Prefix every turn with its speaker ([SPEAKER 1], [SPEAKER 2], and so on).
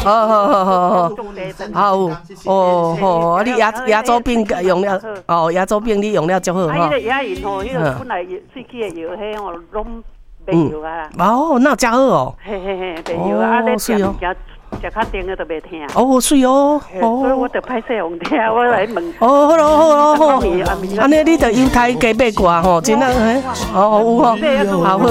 [SPEAKER 1] 哦，你牙周病用了，牙周病你用了就好哈。
[SPEAKER 2] 迄个牙龈吼，迄个本来喙齿的药，迄吼拢袂药啊。
[SPEAKER 1] 哦，那真好哦。
[SPEAKER 2] 嘿，袂药啊，你食物件食较甜的都袂听。
[SPEAKER 1] 哦，水哦。
[SPEAKER 2] 所以我就歹势用听，我来问。
[SPEAKER 1] 好咯。安尼你着犹太加买挂吼，真啊，有吼。好，